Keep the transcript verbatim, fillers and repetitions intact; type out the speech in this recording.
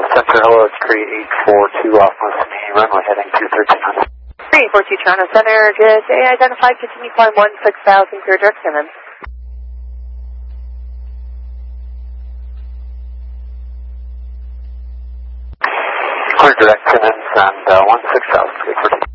Center, hello, it's three eight four two off Mosini, runway heading two thirteen hundred. three eight four two Toronto Center, good day, identified, continue climb one six thousand, clear direct Simmons. Clear direct Simmons and uh, one six thousand, good for